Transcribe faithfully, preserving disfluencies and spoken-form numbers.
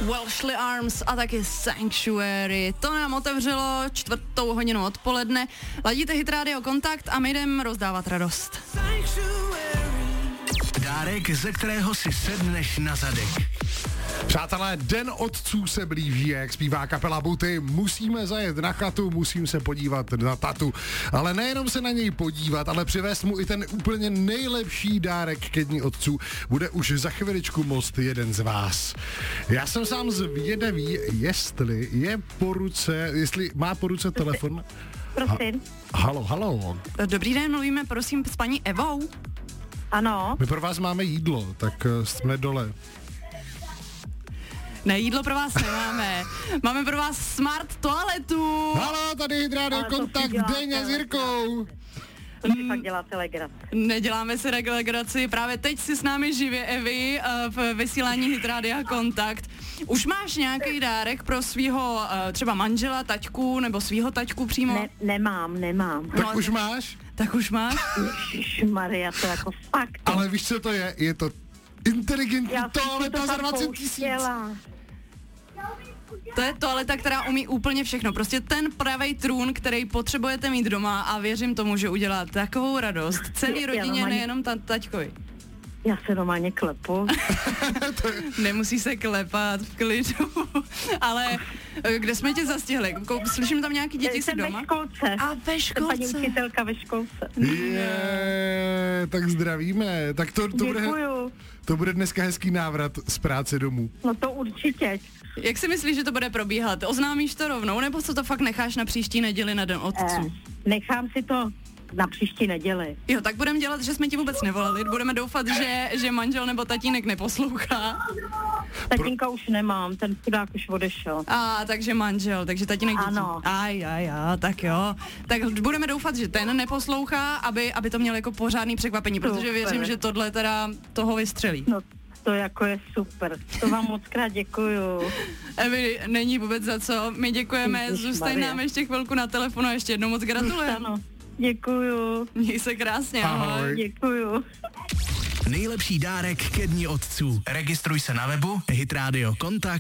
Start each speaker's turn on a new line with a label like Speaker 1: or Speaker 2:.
Speaker 1: Welshly Arms a taky Sanctuary. To nám otevřelo čtvrtou hodinu odpoledne. Ladíte Hit Radio Kontakt a my jdeme rozdávat radost.
Speaker 2: Dárek, ze kterého si sedneš na zadek.
Speaker 3: Přátelé, Den otců se blíží, jak zpívá kapela Buty. Musíme zajet na chatu, musím se podívat na tatu. Ale nejenom se na něj podívat, ale přivést mu i ten úplně nejlepší dárek ke Dni otců. Bude už za chviličku most jeden z vás. Já jsem sám zvědavý, jestli je po ruce, jestli má po ruce telefon.
Speaker 4: Prosím.
Speaker 3: Ha- halo, halo.
Speaker 1: Dobrý den, mluvíme prosím s paní Evou.
Speaker 4: Ano.
Speaker 3: My pro vás máme jídlo, tak jsme dole.
Speaker 1: Ne, jídlo pro vás nemáme. Máme pro vás smart toaletu.
Speaker 3: Halo, tady Hit Radio Kontakt, Deňa s Jirkou.
Speaker 4: To si fakt děláte legraci.
Speaker 1: Neděláme si legraci, právě teď si s námi živě Evi v vysílání Hit Radio Kontakt. Už máš nějaký dárek pro svýho třeba manžela, taťku nebo svýho taťku přímo?
Speaker 4: Ne, nemám, nemám.
Speaker 3: Tak no, už máš?
Speaker 1: Tak už máš?
Speaker 4: Ježišmarja, to jako fakt.
Speaker 3: Ale víš, co to je? Je to inteligentní
Speaker 4: Já
Speaker 3: toaleta za dvacet tisíc.
Speaker 1: To je toaleta, která umí úplně všechno. Prostě ten pravej trůn, který potřebujete mít doma a věřím tomu, že udělá takovou radost celý rodině, nejenom ta, taťkovi.
Speaker 4: Já se normálně klepu.
Speaker 1: Nemusí se klepat v klidu. Ale kde jsme tě zastihli? Slyším tam nějaký děti si doma?
Speaker 4: Ve školce.
Speaker 1: A ve školce.
Speaker 4: Paní učitelka ve školce.
Speaker 3: Je, tak zdravíme. Tak to, to, bude, to bude dneska hezký návrat z práce domů.
Speaker 4: No to určitě.
Speaker 1: Jak si myslíš, že to bude probíhat? Oznámíš to rovnou, nebo co to fakt necháš na příští neděli na Den otců?
Speaker 4: Eh, nechám si to na příští neděli.
Speaker 1: Jo, tak budeme dělat, že jsme ti vůbec nevolali. Budeme doufat, že, že manžel nebo tatínek neposlouchá.
Speaker 4: Tatínka už nemám, ten chudák už odešel.
Speaker 1: A, takže manžel, takže tatínek dětí.
Speaker 4: Ano.
Speaker 1: Aj, aj, aj, tak jo. Tak budeme doufat, že ten neposlouchá, aby, aby to měl jako pořádný překvapení, protože
Speaker 4: Super.
Speaker 1: věřím, že tohle teda toho vystřelí.
Speaker 4: No to jako je super. To vám moc krát děkuju.
Speaker 1: Evi, není vůbec za co. My děkujeme, zůstaň nám ještě chvilku na telefonu a ještě jednou moc gratulujeme.
Speaker 4: Ano, děkuju.
Speaker 1: Měj se krásně, ahoj.
Speaker 3: Ahoj.
Speaker 4: Děkuju.
Speaker 2: Nejlepší dárek ke Dni otců. Registruj se na webu hitradio kontakt